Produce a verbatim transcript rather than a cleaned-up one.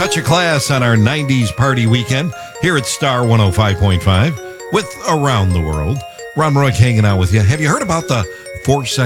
touch of class on our nineties party weekend here at Star one oh five point five with Around the World. Ron Roy hanging out with you. Have you heard about the four